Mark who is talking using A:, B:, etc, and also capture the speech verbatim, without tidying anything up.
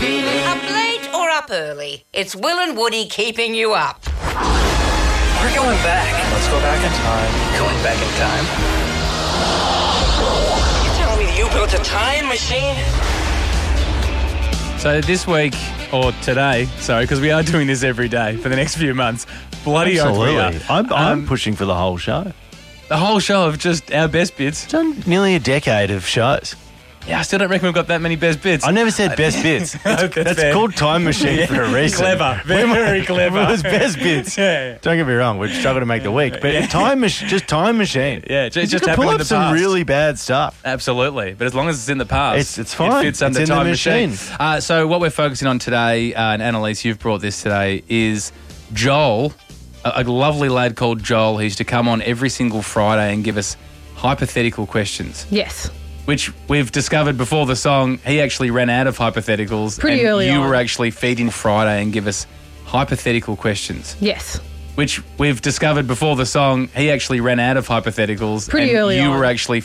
A: Up late or up early, it's Will and Woody keeping you up.
B: We're going back. Let's go back in time. Going back in time. You telling me that you built a time machine?
C: So this week, or today, sorry, because we are doing this every day for the next few months. Bloody oath we are.
D: Absolutely. I'm, I'm
C: Um,
D: pushing for the whole show.
C: The whole show of just our best bits.
D: Done nearly a decade of shows.
C: Yeah, I still don't reckon we've got that many best bits.
D: I never said best bits.
C: No,
D: That's,
C: that's
D: that's
C: fair.
D: called Time Machine for a reason.
C: Clever. Very clever.
D: It was best bits.
C: Yeah, yeah.
D: Don't get me wrong, we'd struggle to make the week, but
C: Yeah.
D: time mach- just Time Machine.
C: Yeah, ju-
D: You
C: just
D: can
C: happened
D: pull
C: in
D: up
C: the
D: some
C: past.
D: really bad stuff.
C: Absolutely. But as long as it's in the past,
D: It's- it's fine.
C: It fits under
D: It's in the
C: Time Machine.
D: machine.
C: Uh, so what we're focusing on today, uh, and Annalise, you've brought this today, is Joel, a, a lovely lad called Joel who used to come on every single Friday and give us hypothetical questions.
E: Yes.
C: Which we've discovered before the song, he actually ran out of hypotheticals.
E: Pretty
C: and
E: early
C: you
E: on.
C: were actually feeding Friday and give us hypothetical questions.
E: Yes.
C: Which we've discovered before the song, he actually ran out of hypotheticals.
E: Pretty
C: and
E: early
C: you
E: on.
C: were actually